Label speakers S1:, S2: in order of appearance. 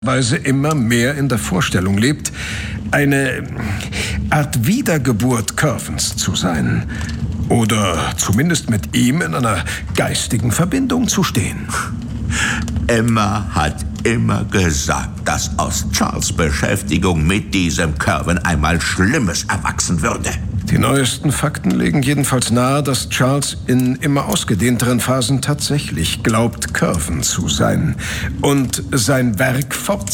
S1: Weise immer mehr in der Vorstellung lebt, eine Art Wiedergeburt Curvens zu sein. Oder zumindest mit ihm in einer geistigen Verbindung zu stehen.
S2: Emma hat immer gesagt, dass aus Charles' Beschäftigung mit diesem Curven einmal Schlimmes erwachsen würde.
S1: Die neuesten Fakten legen jedenfalls nahe, dass Charles in immer ausgedehnteren Phasen tatsächlich glaubt, Curven zu sein und sein Werk fortsetzt.